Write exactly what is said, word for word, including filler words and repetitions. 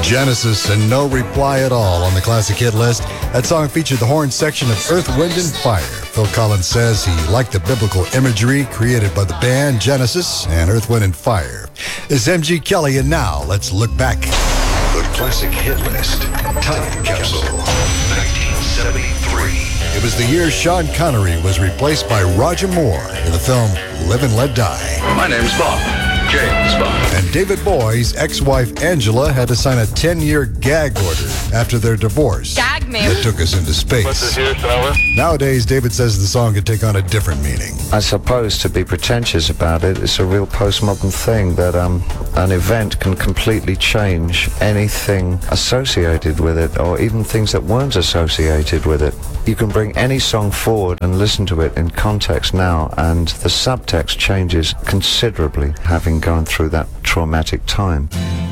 Genesis and No Reply at All on the classic hit list. That song featured the horn section of Earth, Wind and Fire. Phil Collins says he liked the biblical imagery created by the band Genesis and Earth, Wind and Fire. This is M G Kelly, and now let's look back. The classic hit list. Time capsule. nineteen seventy-three. It was the year Sean Connery was replaced by Roger Moore in the film Live and Let Die. My name's Bob. James Bond. And David Boy's ex-wife Angela had to sign a ten-year gag order after their divorce. Gag me. That took us into space. Nowadays, David says the song could take on a different meaning. I suppose, to be pretentious about it, it's a real postmodern thing that um, an event can completely change anything associated with it, or even things that weren't associated with it. You can bring any song forward and listen to it in context now, and the subtext changes considerably, having gone through that traumatic time.